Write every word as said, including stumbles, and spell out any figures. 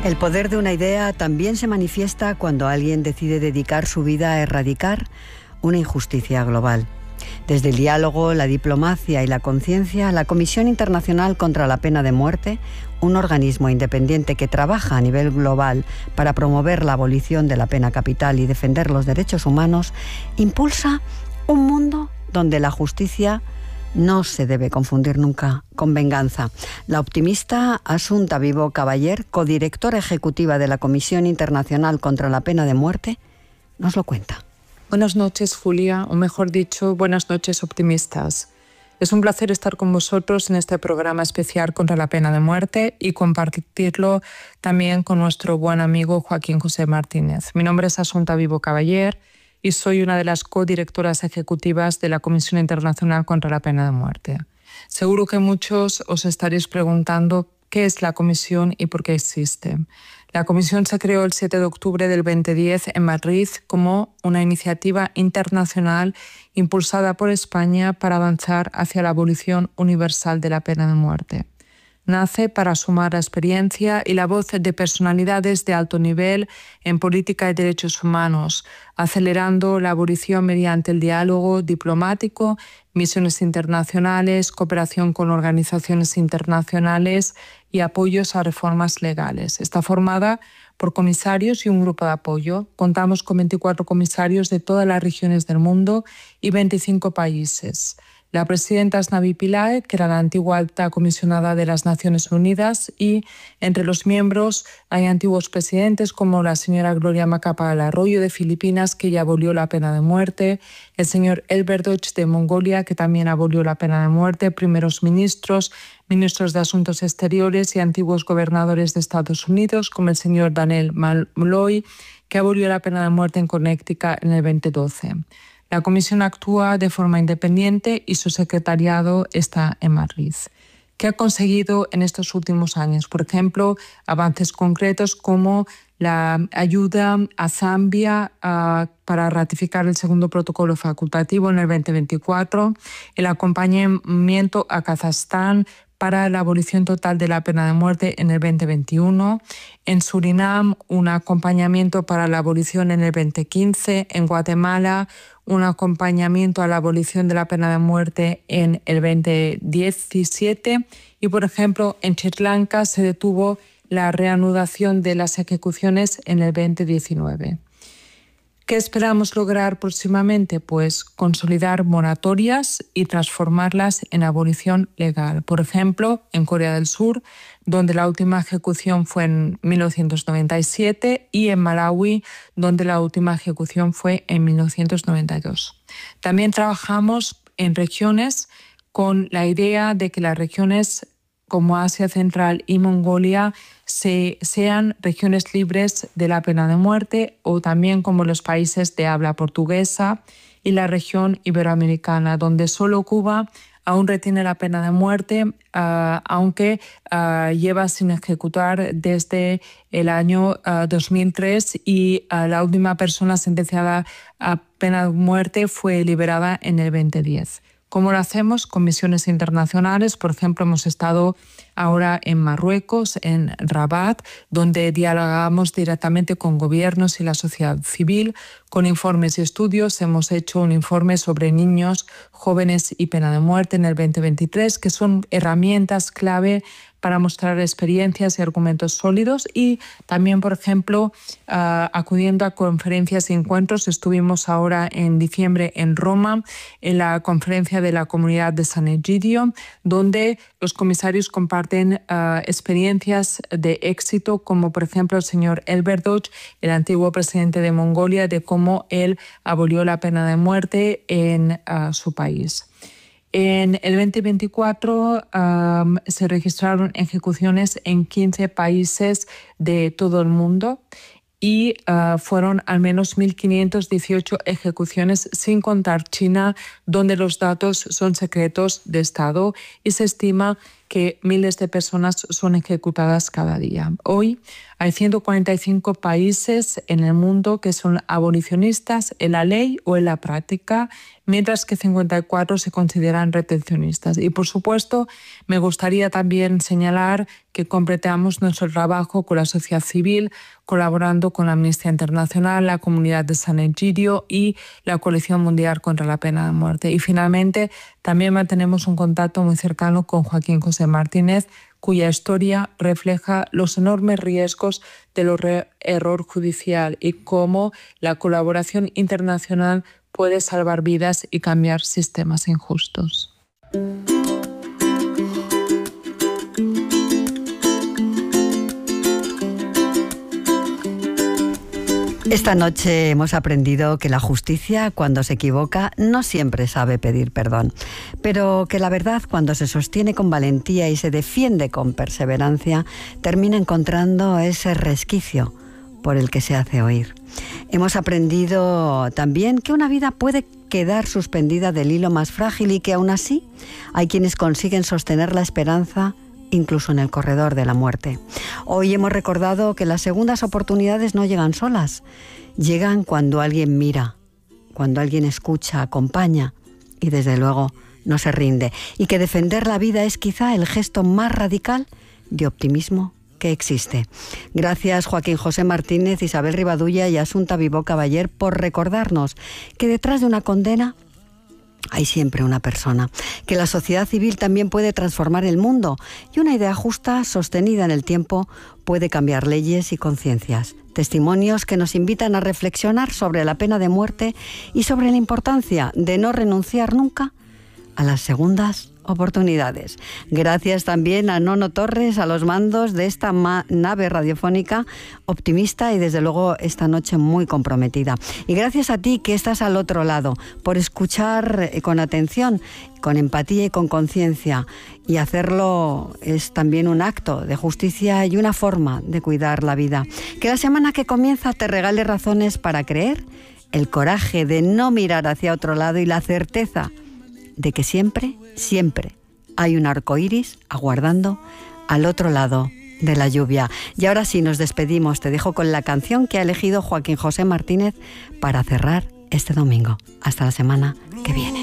El poder de una idea también se manifiesta cuando alguien decide dedicar su vida a erradicar una injusticia global. Desde el diálogo, la diplomacia y la conciencia, la Comisión Internacional contra la Pena de Muerte, un organismo independiente que trabaja a nivel global para promover la abolición de la pena capital y defender los derechos humanos, impulsa un mundo donde la justicia no se debe confundir nunca con venganza. La optimista Assunta Vivo Caballer, codirectora ejecutiva de la Comisión Internacional contra la Pena de Muerte, nos lo cuenta. Buenas noches, Julia, o mejor dicho, buenas noches, optimistas. Es un placer estar con vosotros en este programa especial contra la pena de muerte y compartirlo también con nuestro buen amigo Joaquín José Martínez. Mi nombre es Assunta Vivo Caballer y soy una de las codirectoras ejecutivas de la Comisión Internacional contra la Pena de Muerte. Seguro que muchos os estaréis preguntando qué es la Comisión y por qué existe. La Comisión se creó el siete de octubre del dos mil diez en Madrid como una iniciativa internacional impulsada por España para avanzar hacia la abolición universal de la pena de muerte. Nace para sumar la experiencia y la voz de personalidades de alto nivel en política y derechos humanos, acelerando la abolición mediante el diálogo diplomático, misiones internacionales, cooperación con organizaciones internacionales y apoyos a reformas legales. Está formada por comisarios y un grupo de apoyo. Contamos con veinticuatro comisarios de todas las regiones del mundo y veinticinco países. La presidenta es Navi Pillay, que era la antigua alta comisionada de las Naciones Unidas, y entre los miembros hay antiguos presidentes como la señora Gloria Macapagal-Arroyo de Filipinas, que ya abolió la pena de muerte, el señor Elberdoj de Mongolia, que también abolió la pena de muerte, primeros ministros, ministros de Asuntos Exteriores y antiguos gobernadores de Estados Unidos, como el señor Daniel Malloy, que abolió la pena de muerte en Connecticut en el dos mil doce. La Comisión actúa de forma independiente y su secretariado está en Madrid. ¿Qué ha conseguido en estos últimos años? Por ejemplo, avances concretos como la ayuda a Zambia uh, para ratificar el segundo protocolo facultativo en el dos mil veinticuatro, el acompañamiento a Kazajstán para la abolición total de la pena de muerte en el dos mil veintiuno, en Surinam un acompañamiento para la abolición en el dos mil quince, en Guatemala un acompañamiento a la abolición de la pena de muerte en el dos mil diecisiete y, por ejemplo, en Sri Lanka se detuvo la reanudación de las ejecuciones en el dos mil diecinueve. ¿Qué esperamos lograr próximamente? Pues consolidar moratorias y transformarlas en abolición legal. Por ejemplo, en Corea del Sur, donde la última ejecución fue en mil novecientos noventa y siete, y en Malawi, donde la última ejecución fue en mil novecientos noventa y dos. También trabajamos en regiones con la idea de que las regiones como Asia Central y Mongolia se, sean regiones libres de la pena de muerte, o también como los países de habla portuguesa y la región iberoamericana, donde solo Cuba aún retiene la pena de muerte, uh, aunque uh, lleva sin ejecutar desde el año uh, dos mil tres y uh, la última persona sentenciada a pena de muerte fue liberada en el dos mil diez. ¿Cómo lo hacemos? Con misiones internacionales. Por ejemplo, hemos estado ahora en Marruecos, en Rabat, donde dialogamos directamente con gobiernos y la sociedad civil, con informes y estudios. Hemos hecho un informe sobre niños, jóvenes y pena de muerte en el dos mil veintitrés, que son herramientas clave para mostrar experiencias y argumentos sólidos, y también, por ejemplo, uh, acudiendo a conferencias y encuentros. Estuvimos ahora en diciembre en Roma, en la conferencia de la Comunidad de San Egidio, donde los comisarios comparten uh, experiencias de éxito, como por ejemplo el señor Elberdoj, el antiguo presidente de Mongolia, de cómo él abolió la pena de muerte en uh, su país. En el dos mil veinticuatro um, se registraron ejecuciones en quince países de todo el mundo y uh, fueron al menos mil quinientas dieciocho ejecuciones, sin contar China, donde los datos son secretos de Estado, y se estima que miles de personas son ejecutadas cada día. Hoy hay ciento cuarenta y cinco países en el mundo que son abolicionistas en la ley o en la práctica, mientras que cincuenta y cuatro se consideran retencionistas. Y por supuesto, me gustaría también señalar que completamos nuestro trabajo con la sociedad civil, colaborando con la Amnistía Internacional, la Comunidad de San Egidio y la Coalición Mundial contra la Pena de Muerte. Y finalmente, también mantenemos un contacto muy cercano con Joaquín José Martínez, cuya historia refleja los enormes riesgos del error judicial y cómo la colaboración internacional puede salvar vidas y cambiar sistemas injustos. Esta noche hemos aprendido que la justicia, cuando se equivoca, no siempre sabe pedir perdón, pero que la verdad, cuando se sostiene con valentía y se defiende con perseverancia, termina encontrando ese resquicio por el que se hace oír. Hemos aprendido también que una vida puede quedar suspendida del hilo más frágil y que aún así hay quienes consiguen sostener la esperanza incluso en el corredor de la muerte. Hoy hemos recordado que las segundas oportunidades no llegan solas, llegan cuando alguien mira, cuando alguien escucha, acompaña y desde luego no se rinde, y que defender la vida es quizá el gesto más radical de optimismo que existe. Gracias Joaquín José Martínez, Isabel Rivadulla y Asunta Vivó Caballer por recordarnos que detrás de una condena hay siempre una persona, que la sociedad civil también puede transformar el mundo y una idea justa, sostenida en el tiempo, puede cambiar leyes y conciencias. Testimonios que nos invitan a reflexionar sobre la pena de muerte y sobre la importancia de no renunciar nunca a las segundas oportunidades. Gracias también a Nono Torres, a los mandos de esta nave radiofónica optimista y desde luego esta noche muy comprometida. Y gracias a ti que estás al otro lado, por escuchar con atención, con empatía y con conciencia. Y hacerlo es también un acto de justicia y una forma de cuidar la vida. Que la semana que comienza te regale razones para creer, el coraje de no mirar hacia otro lado y la certeza de que siempre, siempre hay un arco iris aguardando al otro lado de la lluvia. Y ahora sí, nos despedimos. Te dejo con la canción que ha elegido Joaquín José Martínez para cerrar este domingo. Hasta la semana que viene.